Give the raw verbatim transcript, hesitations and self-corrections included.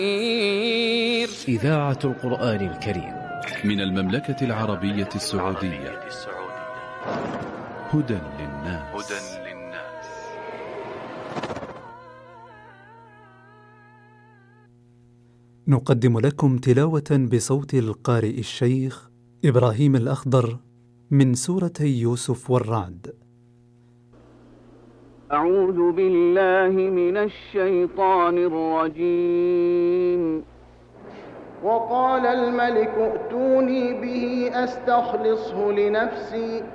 إذاعة القرآن الكريم من المملكة العربية السعودية. هدى للناس. نقدم لكم تلاوة بصوت القارئ الشيخ إبراهيم الأخضر من سورتي يوسف والرعد. أعوذ بالله من الشيطان الرجيم. وقال الملك ائتوني به أستخلصه لنفسي